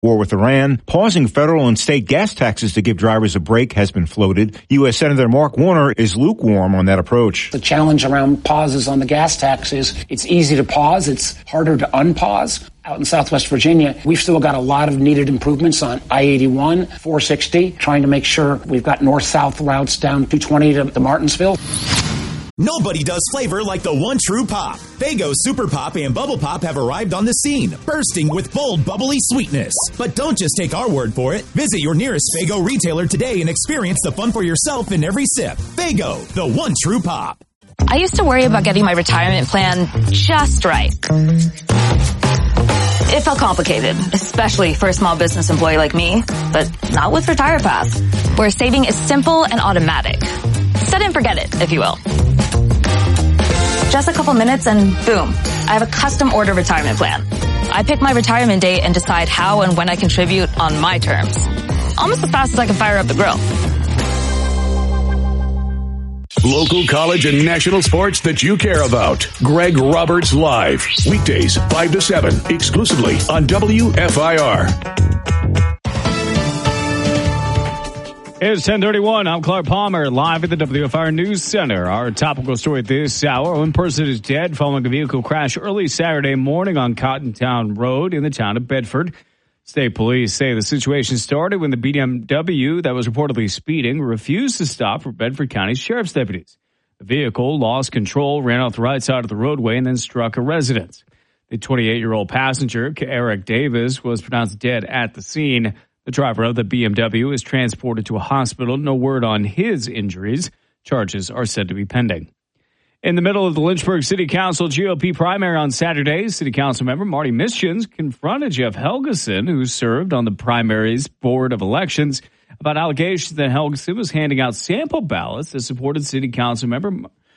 war with Iran. Pausing federal and state gas taxes to give drivers a break has been floated. U.S. Senator Mark Warner is lukewarm on that approach. The challenge around pauses on the gas tax is it's easy to pause. It's harder to unpause. Out in Southwest Virginia, we've still got a lot of needed improvements on I-81, 460, trying to make sure we've got north-south routes down 220 to Martinsville. Nobody does flavor like the one true pop. Faygo Super Pop and Bubble Pop have arrived on the scene, bursting with bold, bubbly sweetness. But don't just take our word for it. Visit your nearest Faygo retailer today and experience the fun for yourself in every sip. Faygo, the one true pop. I used to worry about getting my retirement plan just right. It felt complicated, especially for a small business employee like me, but not with RetirePath, where saving is simple and automatic. Set it and forget it, if you will. Just a couple minutes and boom, I have a custom order retirement plan. I pick my retirement date and decide how and when I contribute on my terms. Almost as fast as I can fire up the grill. Local, college, and national sports that you care about. Greg Roberts Live. Weekdays, 5 to 7, exclusively on WFIR. It's 10:31. I'm Clark Palmer, live at the WFIR News Center. Our topical story this hour: one person is dead following a vehicle crash early Saturday morning on Cottontown Road in the town of Bedford. State police say the situation started when the BMW that was reportedly speeding refused to stop for Bedford County Sheriff's deputies. The vehicle lost control, ran off the right side of the roadway, and then struck a residence. The 28-year-old passenger, Eric Davis, was pronounced dead at the scene. The driver of the BMW is transported to a hospital. No word on his injuries. Charges are said to be pending. In the middle of the Lynchburg City Council GOP primary on Saturday, City Council member Marty Mischens confronted Jeff Helgeson, who served on the primary's Board of Elections, about allegations that Helgeson was handing out sample ballots that supported City Council member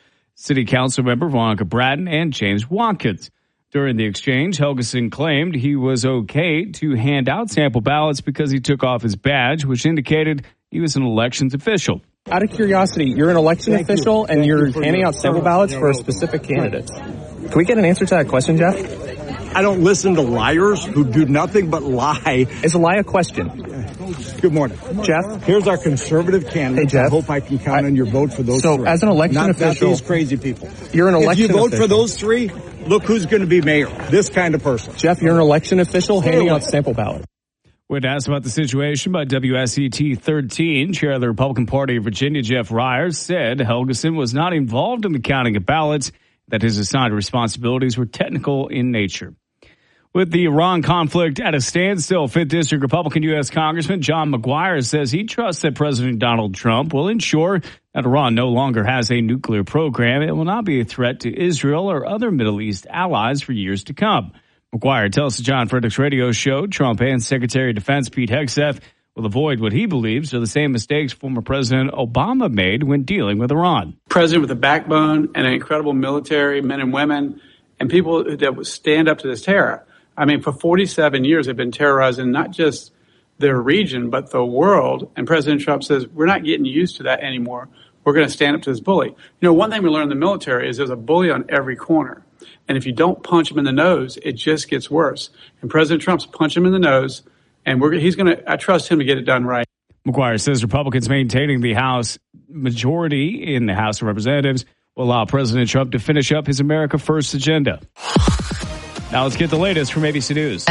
Veronica Bratton and James Watkins. During the exchange, Helgeson claimed he was okay to hand out sample ballots because he took off his badge, which indicated he was an elections official. Out of curiosity, you're an election official and you're handing out sample ballots for a specific candidate. Can we get an answer to that question, Jeff? I don't listen to liars who do nothing but lie. Is a lie a question? Good morning. Jeff? Here's our conservative candidate. Hey, Jeff. I hope I can count on your vote for those three. So, as an election official... Not these crazy people. You're an election official. If you vote for those three, look who's going to be mayor. This kind of person. Jeff, you're an election official handing out sample ballots. When asked about the situation by WSET 13, chair of the Republican Party of Virginia, Jeff Ryers, said Helgeson was not involved in the counting of ballots, that his assigned responsibilities were technical in nature. With the Iran conflict at a standstill, 5th District Republican U.S. Congressman John McGuire says he trusts that President Donald Trump will ensure that Iran no longer has a nuclear program. It will not be a threat to Israel or other Middle East allies for years to come. McGuire tells the John Fredericks radio show Trump and Secretary of Defense Pete Hegseth will avoid what he believes are the same mistakes former President Obama made when dealing with Iran. President with a backbone and an incredible military, men and women, and people that would stand up to this terror. I mean, for 47 years, they've been terrorizing not just their region, but the world. And President Trump says, we're not getting used to that anymore. We're going to stand up to this bully. You know, one thing we learned in the military is there's a bully on every corner. And if you don't punch him in the nose, it just gets worse. And President Trump's punch him in the nose, and I trust him to get it done right. McGuire says Republicans maintaining the House majority in the House of Representatives will allow President Trump to finish up his America First agenda. Now let's get the latest from ABC News.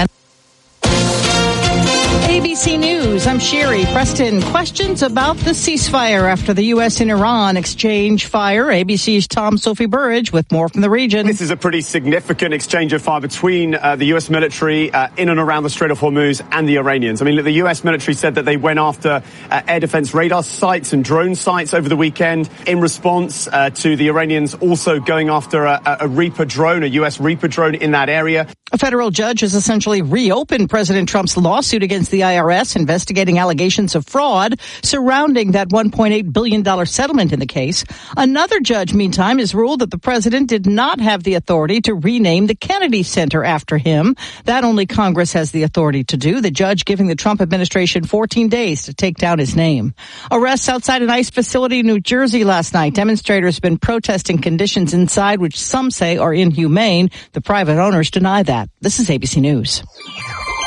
ABC News, I'm Sherry. Preston, questions about the ceasefire after the U.S. and Iran exchange fire. ABC's Tom Sophie Burridge with more from the region. This is a pretty significant exchange of fire between the U.S. military in and around the Strait of Hormuz and the Iranians. I mean, the U.S. military said that they went after air defense radar sites and drone sites over the weekend in response to the Iranians also going after a Reaper drone, a U.S. Reaper drone in that area. A federal judge has essentially reopened President Trump's lawsuit against the IRS, investigating allegations of fraud surrounding that $1.8 billion settlement in the case. Another judge, meantime, has ruled that the president did not have the authority to rename the Kennedy Center after him. That only Congress has the authority to do. The judge giving the Trump administration 14 days to take down his name. Arrests outside an ICE facility in New Jersey last night. Demonstrators have been protesting conditions inside, which some say are inhumane. The private owners deny that. This is ABC News.